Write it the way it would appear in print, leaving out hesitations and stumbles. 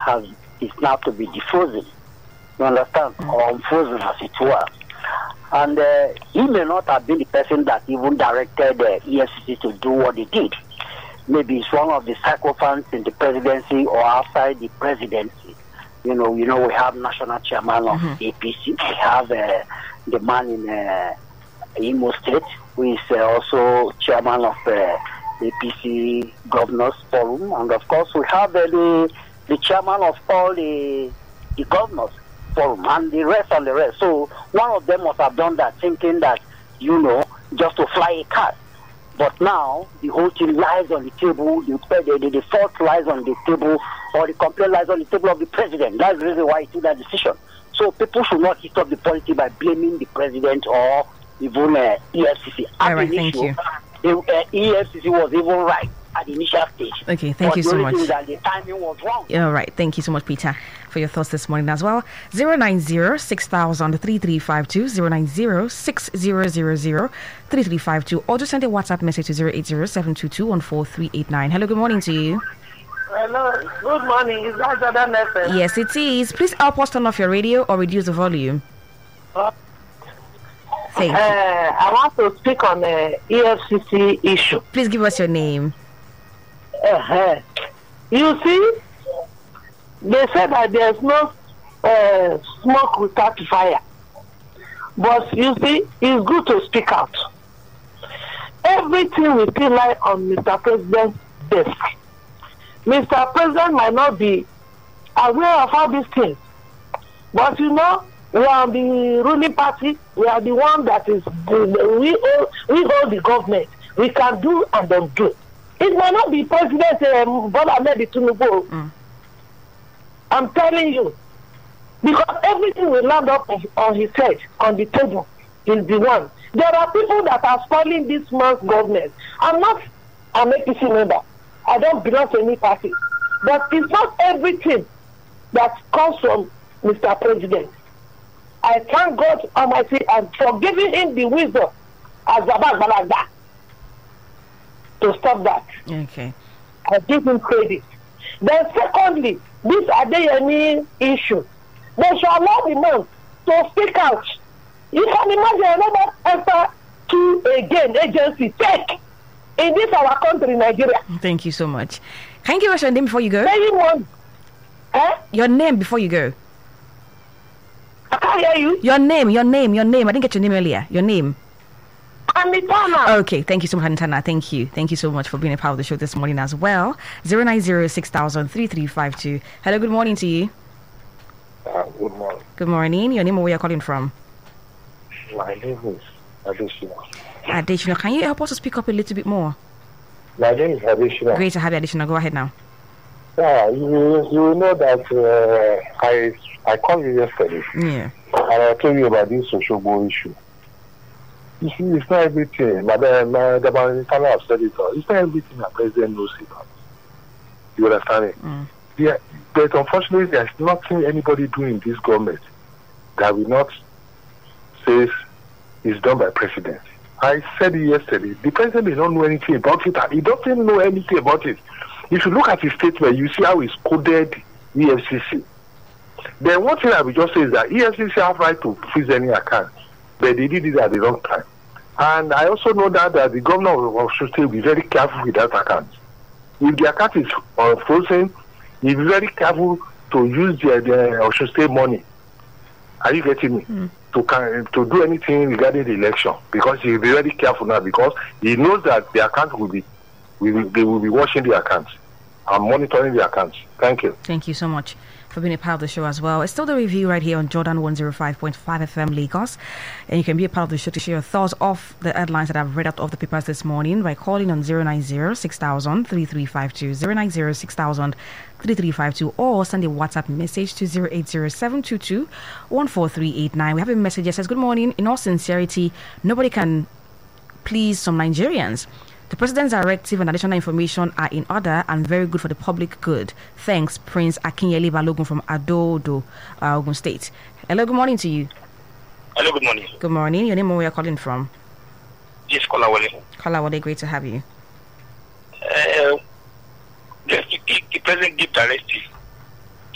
is now to be defrozen. You understand? Or unfrozen, as it were. And he may not have been the person that even directed the EFCC to do what they did. Maybe it's one of the sycophants in the presidency or outside the presidency. We have national chairman of APC. We have the man in Imo State, who is also chairman of APC Governors Forum. And of course, we have the chairman of all the governors forum and the rest. So one of them must have done that thinking that, just to fly a kite. But now the whole thing lies on the table, the fault lies on the table, or the complaint lies on the table of the president. That's the reason why he took that decision. So people should not hit up the policy by blaming the president or even EFCC. All right, thank you. The EFCC was even right at the initial stage. Okay, thank you so much. That the timing was wrong. All right, thank you so much, Peter, for your thoughts this morning as well. 090-6000-3352, 090-6000-3352, or just send a WhatsApp message to 080-722-14389. Hello, good morning to you. Hello, good morning. Is that Jordan FM? Yes, it is. Please help us turn off your radio or reduce the volume. Thank you. I want to speak on the EFCC issue. Please give us your name. You see, they said that there's no smoke without fire. But you see, it's good to speak out. Everything will still lie on Mr. President's desk. Mr. President might not be aware of all these things. But we are the ruling party. We are the one that is, we hold the government. We can do and don't do. It might not be President Bola Ahmed Tinubu. I'm telling you. Because everything will land up on his head, on the table, is the one. There are people that are spoiling this man's government. I'm not an APC member. I don't belong to any party. But it's not everything that comes from Mr. President. I thank God Almighty and for giving him the wisdom as Zabak Balagda to stop that. Okay. I give him credit. Then secondly, this Adeyemi issue. They should allow the man to speak out. You can imagine another enter to again agency take in this our country, Nigeria. Thank you so much. Can you give us your name before you go? Anyone? Your name before you go. I can't hear you. Your name. I didn't get your name earlier. Your name. Anitana. Okay, thank you so much, Anitana. Thank you so much for being a part of the show this morning as well. 090-6000-3352. Hello, good morning to you. Good morning. Good morning. Your name and where you're calling from? My name is Adeshina. Adeshina, can you help us to speak up a little bit more? My name is Adeshina. Great to have you, Adeshina. Go ahead now. Yeah, you know that I called you yesterday. Yeah. And I told you about this Osogbo issue. You see, it's not everything. Madam Tana has said it all. It's not everything the president knows about. You understand it? Yeah, but unfortunately, there's nothing anybody doing in this government that will not say is done by president. I said it yesterday. The president may not know anything about it, and he doesn't know anything about it. If you look at his statement, you see how he's coded EFCC. Then one thing I will just say is that EFCC have right to freeze any account, but they did it at the wrong time. And I also know that the governor of Osun State will be very careful with that account. If the account is frozen, he'll be very careful to use the Osun State money. Are you getting me? To do anything regarding the election, because he'll be very careful now, because he knows that the account they will be watching the accounts and monitoring the accounts. Thank you. Thank you so much for being a part of the show as well. It's still the review right here on Jordan 105.5 FM Lagos, and you can be a part of the show to share your thoughts off the headlines that I've read out of the papers this morning by calling on 090-6000-3352, 090-6000-3352, or send a WhatsApp message to 080-722-14389. We have a message that says, good morning. In all sincerity, nobody can please some Nigerians. The president's directive and additional information are in order and very good for the public good. Thanks, Prince Akinyele Balogun from Adodo, Ogun State. Hello, good morning to you. Hello, good morning. Good morning. Your name and where you're calling from? Yes, Kolawole. Kolawole, great to have you. The president gave directive